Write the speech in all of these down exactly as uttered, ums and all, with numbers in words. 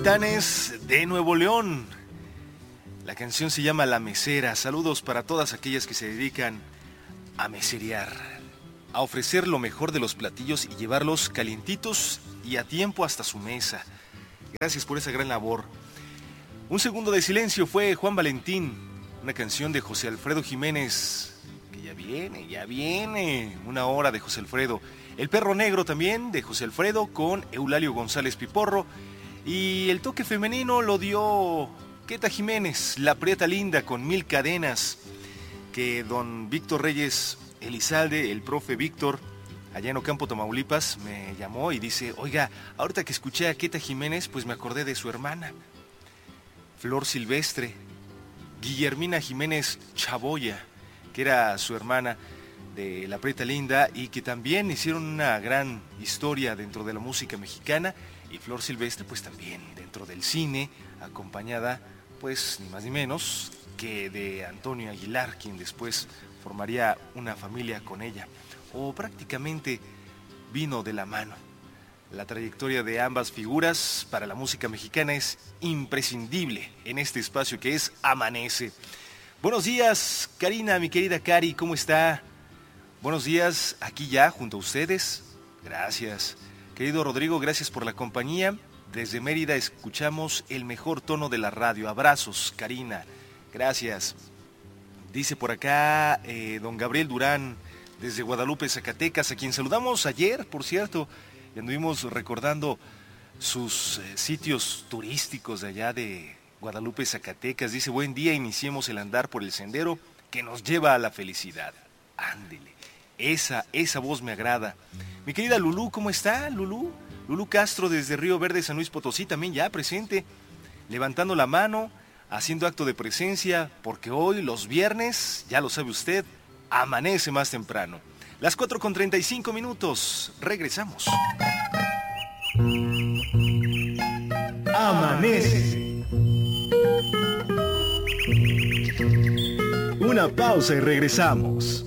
Titanes de Nuevo León. La canción se llama La Mesera. Saludos para todas aquellas que se dedican a meserear, a ofrecer lo mejor de los platillos y llevarlos calientitos y a tiempo hasta su mesa. Gracias por esa gran labor. Un segundo de silencio fue Juan Valentín, una canción de José Alfredo Jiménez, que ya viene, ya viene, una hora de José Alfredo. El Perro Negro también, de José Alfredo, con Eulalio González Piporro. Y el toque femenino lo dio Queta Jiménez, La Prieta Linda, con Mil Cadenas, que don Víctor Reyes Elizalde, el profe Víctor, allá en Ocampo, Tamaulipas, me llamó y dice: oiga, ahorita que escuché a Queta Jiménez, pues me acordé de su hermana, Flor Silvestre, Guillermina Jiménez Chaboya, que era su hermana de La Prieta Linda y que también hicieron una gran historia dentro de la música mexicana. Y Flor Silvestre pues también dentro del cine, acompañada pues ni más ni menos que de Antonio Aguilar, quien después formaría una familia con ella, o prácticamente vino de la mano. La trayectoria de ambas figuras para la música mexicana es imprescindible en este espacio que es Amanece. Buenos días, Karina, mi querida Cari, ¿cómo está? Buenos días, aquí ya junto a ustedes. Gracias. Querido Rodrigo, gracias por la compañía. Desde Mérida escuchamos el mejor tono de la radio. Abrazos, Karina. Gracias. Dice por acá eh, don Gabriel Durán, desde Guadalupe, Zacatecas, a quien saludamos ayer, por cierto, y anduvimos recordando sus eh, sitios turísticos de allá de Guadalupe, Zacatecas. Dice: buen día, iniciemos el andar por el sendero que nos lleva a la felicidad. Ándele, esa, esa voz me agrada. Mi querida Lulú, ¿cómo está, Lulú? Lulú Castro desde Río Verde, San Luis Potosí, también ya presente, levantando la mano, haciendo acto de presencia, porque hoy, los viernes, ya lo sabe usted, amanece más temprano. Las cuatro con treinta y cinco minutos, regresamos. Amanece. Una pausa y regresamos.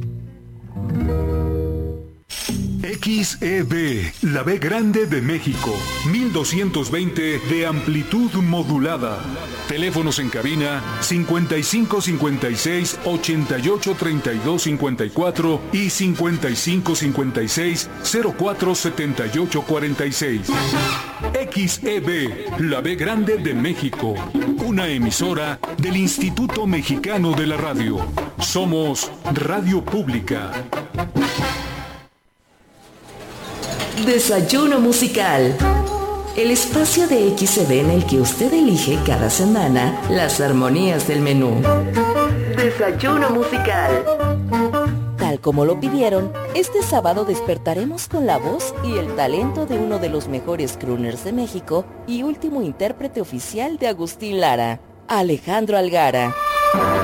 X E B, la B grande de México, mil doscientos veinte de amplitud modulada. Teléfonos en cabina cincuenta y cinco cincuenta y seis ochenta y ocho treinta y dos cincuenta y cuatro y cincuenta y cinco cincuenta y seis cero cuatro setenta y ocho cuarenta y seis. X E B, la B grande de México, una emisora del Instituto Mexicano de la Radio. Somos Radio Pública. Desayuno musical. El espacio de X E B en el que usted elige cada semana las armonías del menú. Desayuno musical. Tal como lo pidieron, este sábado despertaremos con la voz y el talento de uno de los mejores crooners de México y último intérprete oficial de Agustín Lara, Alejandro Algara.